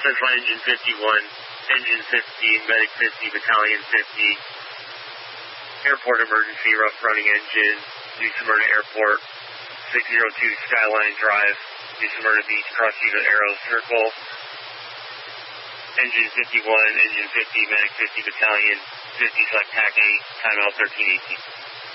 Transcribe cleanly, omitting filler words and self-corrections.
Central Engine 51, Engine 50, Medic 50, Battalion 50, Airport Emergency, Rough Running Engine, New Smyrna Airport, 602 Skyline Drive, New Smyrna Beach, Cross Unit Arrow Circle, Engine 51, Engine 50, Medic 50, Battalion 50, select TAC 8, timeout 1318.